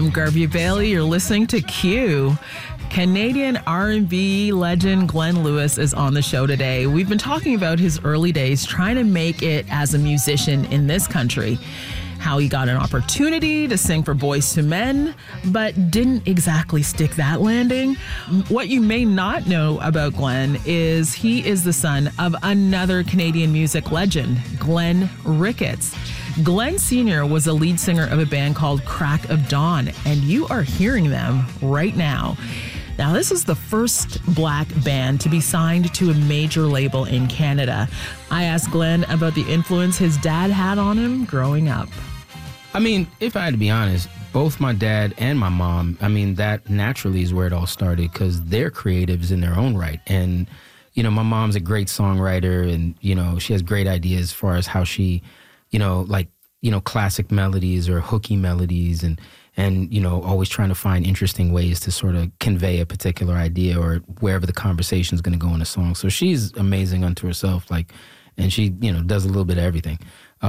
I'm Garvey Bailey. You're listening to Q. Canadian R&B legend Glenn Lewis is on the show today. We've been talking about his early days trying to make it as a musician in this country. How he got an opportunity to sing for Boyz II Men, but didn't exactly stick that landing. What you may not know about Glenn is he is the son of another Canadian music legend, Glenn Ricketts. Glenn Sr. was a lead singer of a band called Crack of Dawn, and you are hearing them right now. Now, this is the first Black band to be signed to a major label in Canada. I asked Glenn about the influence his dad had on him growing up. I mean, if I had to be honest, both my dad and my mom, I mean, that naturally is where it all started because they're creatives in their own right. And, you know, my mom's a great songwriter and, you know, she has great ideas as far as how she, classic melodies or hooky melodies and, always trying to find interesting ways to sort of convey a particular idea or wherever the conversation is going to go in a song. So she's amazing unto herself, and she, does a little bit of everything.